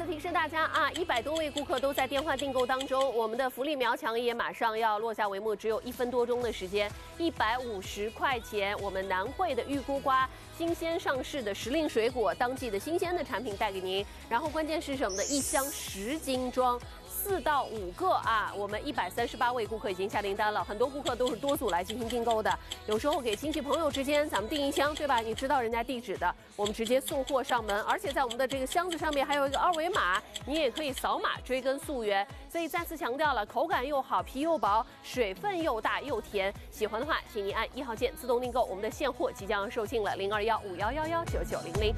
提示大家啊，100多位顾客都在电话订购当中，我们的福利苗墙也马上要落下帷幕，只有1分多钟的时间，150块钱，我们南汇的玉菇瓜，新鲜上市的时令水果，当季的新鲜的产品带给您。然后关键是什么呢？1箱10斤装。4到5个啊，我们138位顾客已经下订单了，很多顾客都是多组来进行订购的。有时候给亲戚朋友之间，咱们订一箱，对吧？你知道人家地址的，我们直接送货上门，而且在我们的这个箱子上面还有一个2维码，你也可以扫码追根溯源。所以再次强调了，口感又好，皮又薄，水分又大又甜。喜欢的话，请您按1号键自动订购。我们的现货即将售罄了，021511199900。